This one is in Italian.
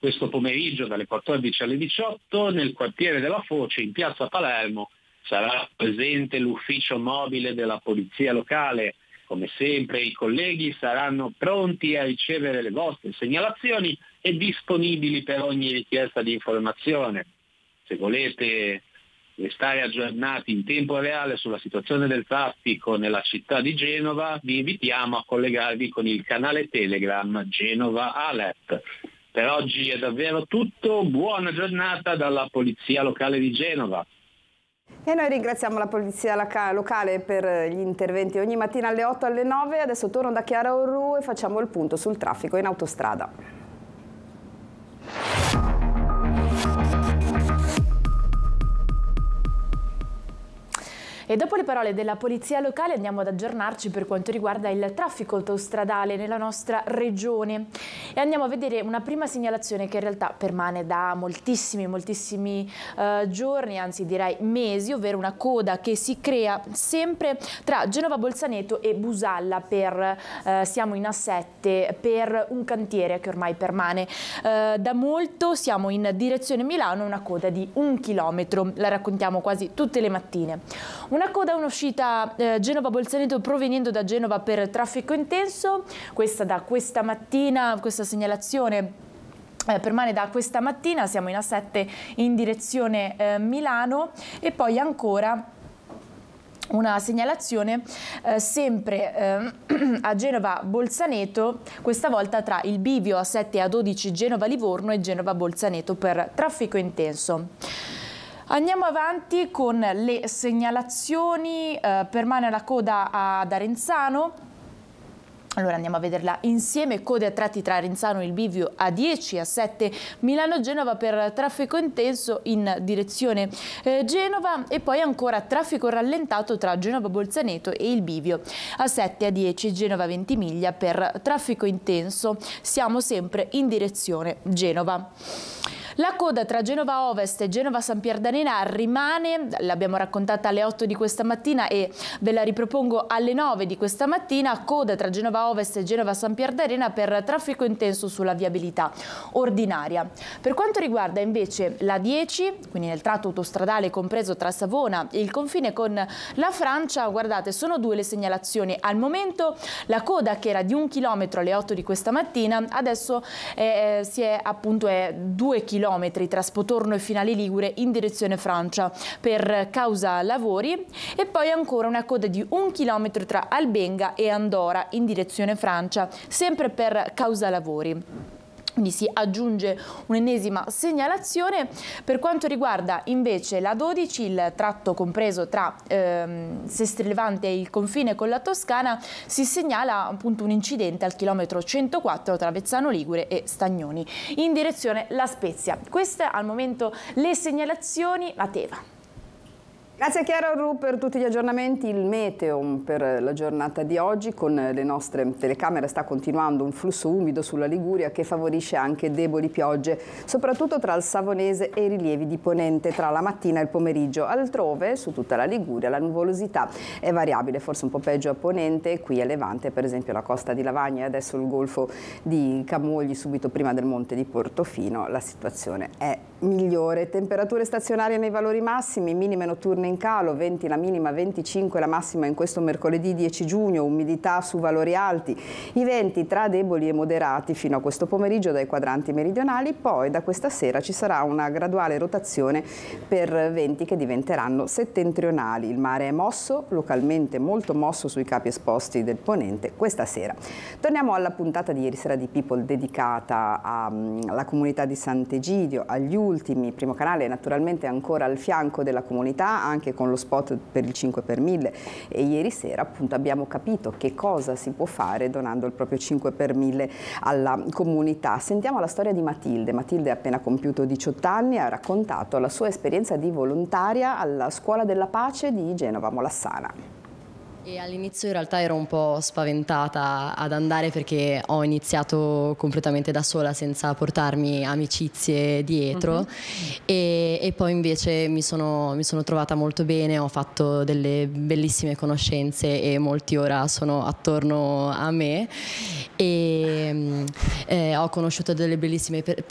questo pomeriggio dalle 14 alle 18 nel quartiere della Foce in piazza Palermo sarà presente l'ufficio mobile della polizia locale. Come sempre i colleghi saranno pronti a ricevere le vostre segnalazioni e disponibili per ogni richiesta di informazione. Se volete restare aggiornati in tempo reale sulla situazione del traffico nella città di Genova, vi invitiamo a collegarvi con il canale Telegram Genova Alert. Per oggi è davvero tutto, buona giornata dalla Polizia Locale di Genova. E noi ringraziamo la Polizia Locale per gli interventi ogni mattina alle 8 e alle 9. Adesso torno da Chiara Orru e facciamo il punto sul traffico in autostrada. E dopo le parole della Polizia Locale andiamo ad aggiornarci per quanto riguarda il traffico autostradale nella nostra regione e andiamo a vedere una prima segnalazione che in realtà permane da moltissimi giorni, anzi direi mesi, ovvero una coda che si crea sempre tra Genova Bolzaneto e Busalla siamo in A7 per un cantiere che ormai permane da molto. Siamo in direzione Milano, una coda di 1 chilometro, la raccontiamo quasi tutte le mattine. Una coda, un'uscita Genova-Bolzaneto proveniendo da Genova per traffico intenso, questa segnalazione permane da questa mattina, siamo in A7 in direzione Milano e poi ancora una segnalazione sempre a Genova-Bolzaneto, questa volta tra il bivio A7 e A12 Genova-Livorno e Genova-Bolzaneto per traffico intenso. Andiamo avanti con le segnalazioni, permane la coda ad Arenzano. Allora andiamo a vederla insieme, code a tratti tra Arenzano e il bivio A10, A7 Milano-Genova per traffico intenso in direzione Genova e poi ancora traffico rallentato tra Genova-Bolzaneto e il bivio A7 A10 Genova-Ventimiglia per traffico intenso, siamo sempre in direzione Genova. La coda tra Genova Ovest e Genova San Pierdarena rimane, l'abbiamo raccontata alle 8 di questa mattina e ve la ripropongo alle 9 di questa mattina, coda tra Genova Ovest e Genova San Pierdarena per traffico intenso sulla viabilità ordinaria. Per quanto riguarda invece la 10, quindi nel tratto autostradale compreso tra Savona e il confine con la Francia, guardate, sono due le segnalazioni. Al momento la coda che era di 1 chilometro alle 8 di questa mattina, adesso è 2 chilometri tra Spotorno e Finale Ligure in direzione Francia per causa lavori e poi ancora una coda di 1 chilometro tra Albenga e Andora in direzione Francia sempre per causa lavori. Quindi si aggiunge un'ennesima segnalazione. Per quanto riguarda invece la 12, il tratto compreso tra Sestri Levante e il confine con la Toscana, si segnala appunto un incidente al chilometro 104 tra Avezzano Ligure e Stagnoni in direzione La Spezia. Queste al momento le segnalazioni a Teva. Grazie a Chiara Orru per tutti gli aggiornamenti. Il meteo per la giornata di oggi con le nostre telecamere sta continuando un flusso umido sulla Liguria che favorisce anche deboli piogge, soprattutto tra il Savonese e i rilievi di ponente tra la mattina e il pomeriggio. Altrove, su tutta la Liguria, la nuvolosità è variabile, forse un po' peggio a ponente, qui a Levante, per esempio la costa di Lavagna e adesso il golfo di Camogli, subito prima del monte di Portofino, la situazione è migliore. Temperature stazionarie nei valori massimi, minime notturne in calo, 20 la minima, 25 la massima in questo mercoledì 10 giugno, umidità su valori alti, i venti tra deboli e moderati fino a questo pomeriggio dai quadranti meridionali, poi da questa sera ci sarà una graduale rotazione per venti che diventeranno settentrionali. Il mare è mosso, localmente molto mosso sui capi esposti del ponente questa sera. Torniamo alla puntata di ieri sera di People dedicata alla comunità di Sant'Egidio, agli ultimi. Primo Canale naturalmente ancora al fianco della comunità, anche con lo spot per il 5 per 1000 e ieri sera appunto abbiamo capito che cosa si può fare donando il proprio 5 per 1000 alla comunità. Sentiamo la storia di Matilde. Matilde ha appena compiuto 18 anni e ha raccontato la sua esperienza di volontaria alla Scuola della Pace di Genova Molassana. E all'inizio in realtà ero un po' spaventata ad andare perché ho iniziato completamente da sola senza portarmi amicizie dietro e poi invece mi sono trovata molto bene, ho fatto delle bellissime conoscenze e molti ora sono attorno a me e ho conosciuto delle bellissime persone